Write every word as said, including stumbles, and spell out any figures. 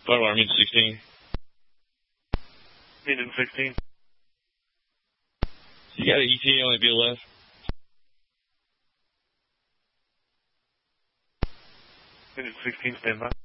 Fire alarm, engine sixteen. Engine sixteen. You got an E T A on the B L S? Engine sixteen, stand by.